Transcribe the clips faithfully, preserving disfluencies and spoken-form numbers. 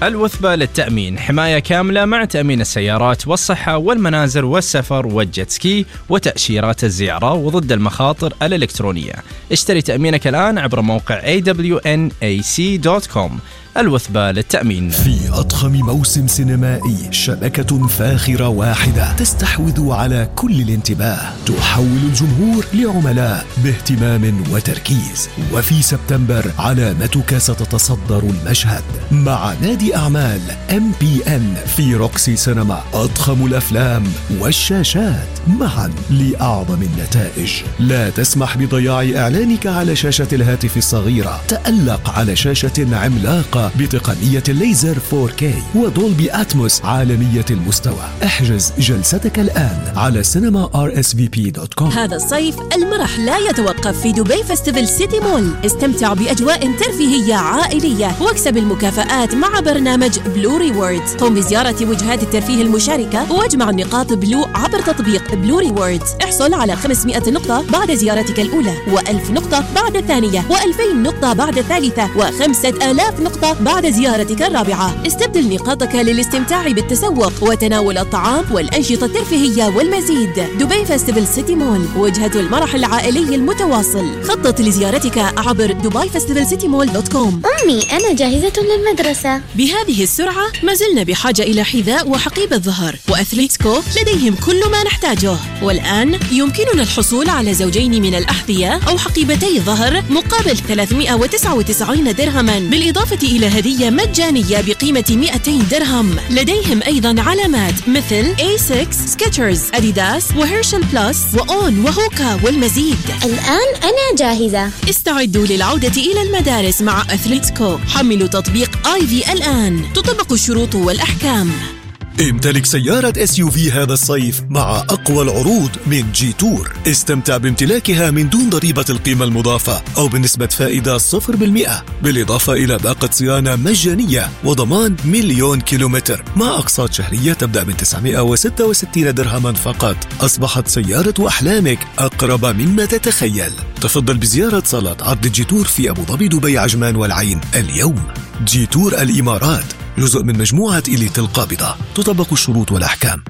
الوثبة للتأمين، حماية كاملة مع تأمين السيارات والصحة والمنازل والسفر والجيتسكي وتأشيرات الزيارة وضد المخاطر الإلكترونية. اشتري تأمينك الآن عبر موقع إيه دبليو إن إيه سي دوت كوم. الوثبة للتأمين. في أضخم موسم سينمائي، شبكة فاخرة واحدة تستحوذ على كل الانتباه، تحول الجمهور لعملاء باهتمام وتركيز. وفي سبتمبر علامتك ستتصدر المشهد مع نادي أعمال إم بي إن في روكسي سينما. أضخم الأفلام والشاشات معا لأعظم النتائج. لا تسمح بضياع إعلانك على شاشة الهاتف الصغيرة. تألق على شاشة عملاقة بتقنية الليزر فور كي ودولبي أتموس عالمية المستوى. احجز جلستك الآن على سينما آر إس في بي دوت كوم. هذا الصيف المرح لا يتوقف في دبي فيستيفال سيتي مول. استمتع بأجواء ترفيهية عائلية واكسب المكافآت مع برنامج بلو ريوردز. قم بزيارة وجهات الترفيه المشاركة واجمع نقاط بلو عبر تطبيق بلو ريوردز. احصل على خمسمائة نقطة بعد زيارتك الأولى، وألف نقطة بعد الثانية، وألفين نقطة بعد الثالثة، وخمسة آلاف نقطة بعد زيارتك الرابعة. استبدل نقاطك للاستمتاع بالتسوق وتناول الطعام والأنشطة الترفيهية والمزيد. دبي فيستيفال سيتي مول، وجهة المرح العائلي المتواصل. خطط لزيارتك عبر دبي فيستيفال سيتي مول دوت كوم. أمي أنا جاهزة للمدرسة. بهذه السرعة ما زلنا بحاجة إلى حذاء وحقيبة ظهر، وأثليتسكو لديهم كل ما نحتاجه. والآن يمكننا الحصول على زوجين من الأحذية أو حقيبتي ظهر مقابل ثلاثمائة وتسعة وتسعين درهما، بالإضافة إلى هدية مجانية بقيمة مئتين درهم. لديهم أيضا علامات مثل إيه ستة، سكيتشرز، أديداس، وهيرشل بلس، وأون، وهوكا، والمزيد. الآن أنا جاهزة. استعدوا للعودة إلى المدارس مع أثليتسكو. حملوا تطبيق آي في الآن. تطبق الشروط والأحكام. امتلك سيارة إس يو في هذا الصيف مع أقوى العروض من جي تور. استمتع بامتلاكها من دون ضريبة القيمة المضافة أو بنسبة فائدة صفر بالمئة، بالإضافة إلى باقة صيانة مجانية وضمان مليون كيلومتر مع أقساط شهرية تبدأ من تسعمائة وستة وستين درهما فقط. أصبحت سيارة أحلامك أقرب مما تتخيل. تفضل بزيارة صالات عرض جي تور في أبو ظبي، دبي، عجمان، والعين اليوم. جي تور الإمارات جزء من مجموعة إليت القابضة. تطبق الشروط والأحكام.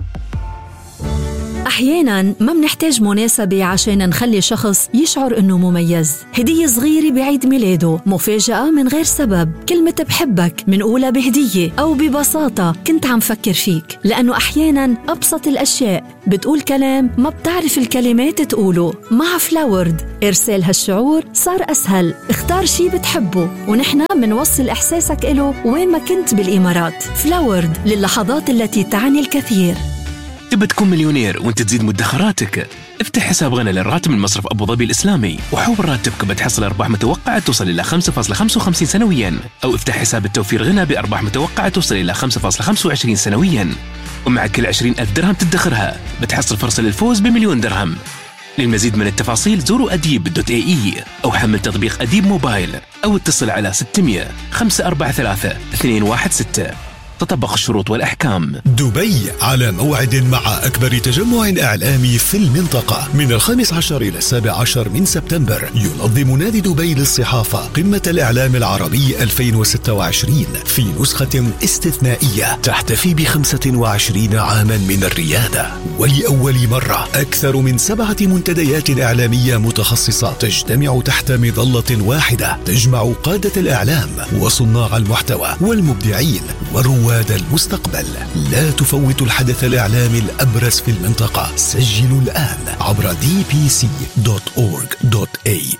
أحياناً ما منحتاج مناسبة عشان نخلي شخص يشعر إنه مميز. هدية صغيرة بعيد ميلاده، مفاجأة من غير سبب، كلمة بحبك منقولة بهدية، أو ببساطة كنت عم فكر فيك. لأنه أحياناً أبسط الأشياء بتقول كلام ما بتعرف الكلمات تقوله. مع فلاورد إرسال هالشعور صار أسهل. اختار شي بتحبه ونحن منوصل إحساسك إله وين ما كنت بالإمارات. فلاورد للحظات التي تعني الكثير. تبى تكون مليونير وانت تزيد مدخراتك؟ افتح حساب غنى للراتب من مصرف أبو ظبي الإسلامي وحول راتبك بتحصل أرباح متوقعة توصل إلى خمسة فاصلة خمسة وخمسين سنوياً، أو افتح حساب التوفير غنى بأرباح متوقعة توصل إلى خمسة فاصلة خمسة وعشرين سنوياً، ومع كل عشرين ألف درهم تدخرها بتحصل فرصة للفوز بمليون درهم. للمزيد من التفاصيل زوروا أديب دوت إيه إي أو حمل تطبيق أديب موبايل أو اتصل على ستمائة خمسة أربعة ثلاثة اثنين واحد ستة. تطبق الشروط والأحكام. دبي على موعد مع أكبر تجمع إعلامي في المنطقة من الخامس عشر إلى السابع عشر من سبتمبر. ينظم نادي دبي للصحافة قمة الإعلام العربي ألفين وستة وعشرين في نسخة استثنائية تحتفي بخمسة وعشرين عاما من الريادة. ولأول مرة أكثر من سبعة منتديات إعلامية متخصصة تجتمع تحت مظلة واحدة، تجمع قادة الإعلام وصناع المحتوى والمبدعين ورواد المستقبل. لا تفوت الحدث الإعلامي الأبرز في المنطقة. سجلوا الآن عبر دي بي سي دوت أورج دوت إيه